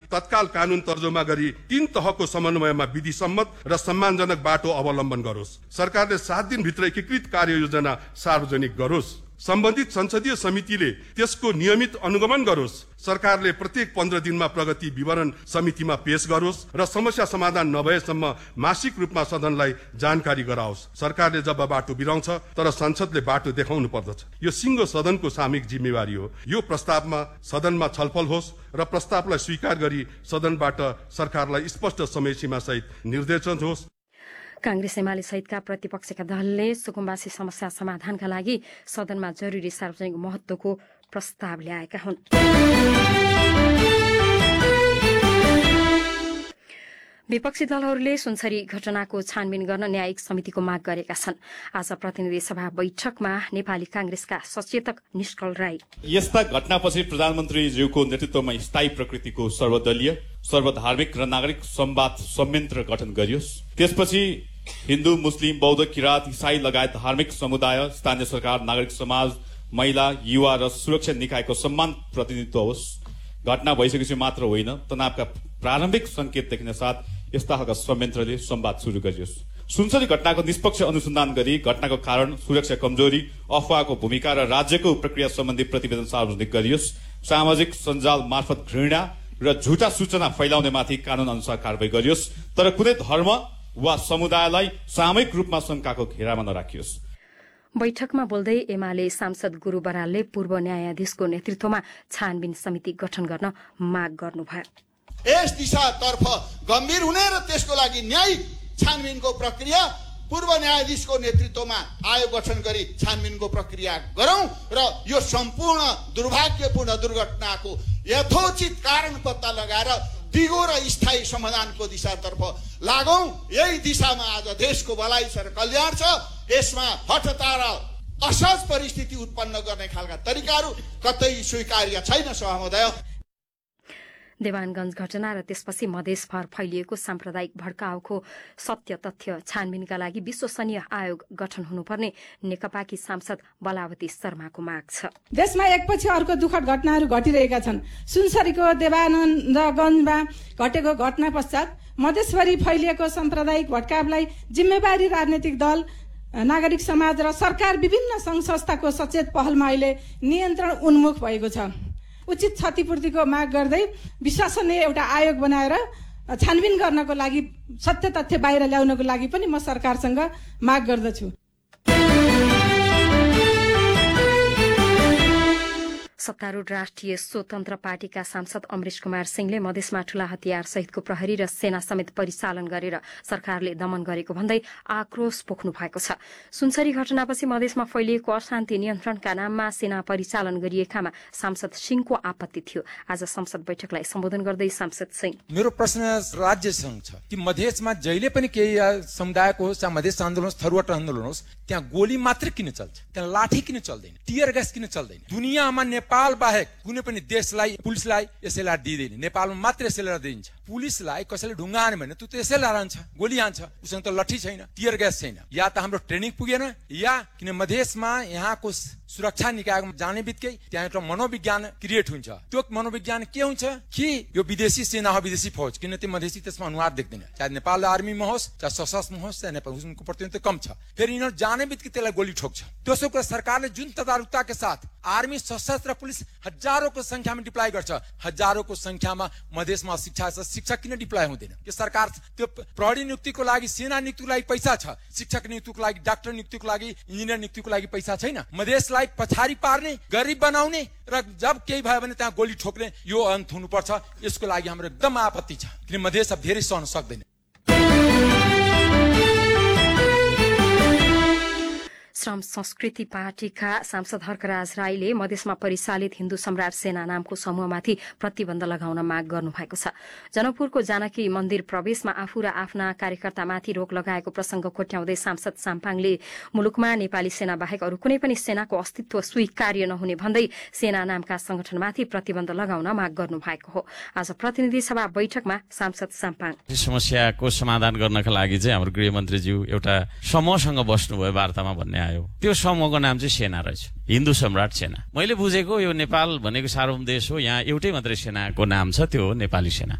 तत्काल कानून तर्जुमा गरी 3 तहको समन्वयमा विधि सम्मत र सम्मानजनक बाटो अवलम्बन गरोस्। सरकारले 7 दिनभित्र एकीकृत कार्ययोजना सार्वजनिक गरोस्। सम्बन्धित संसदीय समितिले त्यसको नियमित अनुगमन गरोस्। सरकारले प्रत्येक 15 दिनमा प्रगति विवरण समितिमा पेश गरोस् र समस्या समाधान नभएसम्म मासिक रूपमा सदनलाई जानकारी गराओस्। सरकारले जब बाटो बिराउँछ तर संसदले बाटो देखाउनु पर्दछ। यो सिङ्गो सदनको सामूहिक जिम्मेवारी हो। यो प्रस्तावमा सदनमा छलफल होस् र प्रस्तावलाई स्वीकार गरी सदनबाट सरकारलाई स्पष्ट समय सीमा सहित निर्देशन होस्। कांग्रेस एमाले सहितका प्रतिपक्षका दलले सुकुम्बासी समस्या समाधानका लागि सदनमा जरुरी सार्वजनिक महत्वको प्रस्ताव ल्याएका हुन्। विपक्षी दलहरूले सुनसरी घटनाको छानबिन गर्न न्यायिक समितिको माग गरेका छन्। आज प्रतिनिधि सभा बैठकमा नेपाली कांग्रेसका सचेतक निष्कल राई यस्ता घटनापछि प्रधानमन्त्रीज्यूको नेतृत्वमा स्थायी प्रकृतिको सर्वदलीय सर्वधार्मिक र नागरिक संवाद संयन्त्र गठन गरियोस्। त्यसपछि हिन्दू, मुस्लिम, बौद्ध, किराँत, इसाई लगायत धार्मिक समुदाय, स्थानीय सरकार, नागरिक समाज, महिला, युवा र सुरक्षा निकायको सम्मान प्रतिनिधित्व होस्। घटना भइसकेपछि मात्र होइन, तनावका प्रारम्भिक संकेत देखिन साथ यस्ता खालका संयन्त्रले संवाद शुरू गरियोस्। सुनसरी घटनाको निष्पक्ष अनुसन्धान गरी घटनाको कारण, सुरक्षा कमजोरी, अफवाहको भूमिका र राज्यको प्रक्रिया सम्बन्धी प्रतिवेदन सार्वजनिक गरियोस्। सामाजिक सञ्जाल मार्फत घृणा र झुटा सूचना फैलाउनेमाथि कानून अनुसार कारबाही गरियोस्, तर कुनै धर्म वा समुदायलाई सामूहिक रूपमा शंकाको घेरामा नराखियोस्। बैठकमा बोल्दै एमाले सांसद गुरु बरालले पूर्व न्यायाधीशको नेतृत्वमा छानबिन समिति गठन गर्न माग गर्नुभयो। यस दिशातर्फ गम्भीर हुने र त्यसको लागि न्यायिक छानबिनको प्रक्रिया पूर्व न्यायाधीशको नेतृत्वमा आयोग गठन गरी छानबिनको प्रक्रिया गरौं र यो सम्पूर्ण दुर्भाग्यपूर्ण दुर्घटनाको यथोचित कारण पत्ता लगाएर दिगो र स्थायी समाधानको दिशातर्फ लागौं। यही दिशामा आज देशको भलाइ छ र कल्याण छ। यसमा हठता र असहज परिस्थिति उत्पन्न गर्ने खालका तरिकाहरू कतै स्वीकार्य छैन। सभामहोदय, देवानगञ्ज घटना र त्यसपछि मधेसभर फैलिएको साम्प्रदायिक भड्काउको सत्य तथ्य छानबिनका लागि विश्वसनीय आयोग गठन हुनुपर्ने नेकपाकी सांसद बलावती शर्माको माग छ। देशमा एकपछि अर्को दुःखद घटनाहरू घटिरहेका छन्। सुनसरीको देवानन्दगञ्जमा घटेको घटना पश्चात मधेसभरि फैलिएको साम्प्रदायिक भड्कावलाई जिम्मेवारी राजनैतिक दल, नागरिक समाज र सरकार विभिन्न संघ संस्थाको सचेत पहलमा अहिले नियन्त्रण उन्मुख भएको छ। उचित क्षतिपूर्तिको माग गर्दै विश्वसनीय एउटा आयोग बनाएर छानबिन गर्नको लागि, सत्य तथ्य बाहिर ल्याउनको लागि पनि म सरकारसँग माग गर्दछु। सत्तारूढ़ राष्ट्रिय स्वतन्त्र पार्टीका सांसद अमरेश कुमार सिंहले मधेसमा ठूला हतियार सहितको प्रहरी र सेना समेत परिचालन गरेर सरकारले दमन गरेको भन्दै आक्रोश पोख्नु भएको छ। सुनसरी घटनापछि मधेसमा फैलिएको अशान्ति नियन्त्रणका नाममा सेना परिचालन गरिएकामा सांसद सिंहको आपत्ति थियो। आज संसद बैठकलाई सम्बोधन गर्दै सांसद सिंह, मेरो प्रश्न राज्यसँग छ कि मधेसमा जहिले पनि केही समुदायको होस् या मधेस आन्दोलन होस्, थरुवाट आन्दोलन होस्, त्यहाँ गोली मात्र किन चल्छ? त्यहाँ लाठी किन चल्दैन? टियर ग्यास किन चल्दैन? दुनियाँमा नेपाल बाहेक कुनै पनि देशलाई पुलिसलाई एसएलआर दिइदैन। नेपालमा मात्र एसएलआर दिइन्छ। पुलिसलाई कसैले ढुङ्गा हान्यो भने त्यो एसएलआर हान्छ, गोली हान्छ, उसँग त लट्ठी छैन, टियर ग्यास छैन। या त हाम्रो ट्रेनिङ पुगेन, या किन मधेसमा यहाँको सुरक्षा निकायमा जाने बित्तिकै त्यहाँ एउटा मनोविज्ञान क्रिएट हुन्छ। त्यो मनोविज्ञान के हुन्छ कि यो विदेशी सेना हो, विदेशी फौज, किन त्यो मधेसी त्यसमा अनुहार देख्दैन। चाहे नेपाल आर्मीमा होस्, चाहे सशस्त्रमा होस्, चाहे नेपाल, उनको प्रतिनिधित्व कम छ। फेरि यिनीहरू जाने बित्तिकै त्यसलाई गोली ठोक्छ। दोस्रो कुरा, सरकारले जुन तदारुकता के साथ आर्मी, सशस्त्र पुलिस हजारौं को संख्यामा डिप्लॉय गर्छ, हजारौं को संख्यामा मधेसमा शिक्षा छ, शिक्षक किन डिप्लॉय हुँदैन? यो सरकार त्यो प्रहरी नियुक्तिको लागि, सेना नियुक्तिको लागि पैसा छ, शिक्षक नियुक्तिको लागि, डाक्टर नियुक्तिको लागि, इन्जिनियर नियुक्तिको लागि पैसा छैन। मधेसलाई पछाडि पार्ने, गरिब बनाउने र जब केही भयो भने त्यहाँ गोली ठोक्ने, यो अन्त हुनुपर्छ। यसको लागि हाम्रो एकदम आपत्ति छ, किन मधेस अब धेरै सहन सक्दैन। श्रम संस्कृति पार्टीका सांसद हर्कराज राईले मधेसमा परिचालित हिन्दू सम्राट सेना नामको समूहमाथि प्रतिबन्ध लगाउन माग गर्नु भएको छ। जनकपुरको जानकी मन्दिर प्रवेशमा आफू र आफ्ना कार्यकर्तामाथि रोक लगाएको प्रसंग कोट्याउँदै सांसद साम्पाङले मुलुकमा नेपाली सेना बाहेक अरू कुनै पनि सेनाको अस्तित्व स्वीकार्य नहुने भन्दै सेना नामका संगठनमाथि प्रतिबन्ध लगाउन माग गर्नु भएको हो। आज प्रतिनिधि सभा बैठकमा सांसद साम्पाङ समस्याको समाधान गर्नका लागि चाहिँ हाम्रो गृहमन्त्रीज्यू एउटा समूहसँग बस्नुभयो वार्तामा भन्ने आयो। त्यो समूहको नाम चाहिँ सेना रहेछ, हिन्दू सम्राट सेना। मैले बुझेको यो नेपाल भनेको सार्वभौम देश हो, यहाँ एउटै मात्रै सेनाको नाम छ, त्यो हो नेपाली सेना।